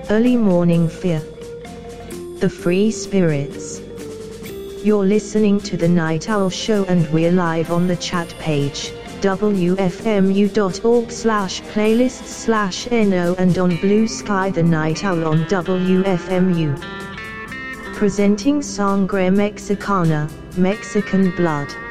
Early Morning Fear, The Free Spirits. You're listening to The Night Owl Show and we're live on the chat page, wfmu.org/playlists/no and on Blue Sky The Night Owl on WFMU. Presenting Sangre Mexicana, Mexican Blood.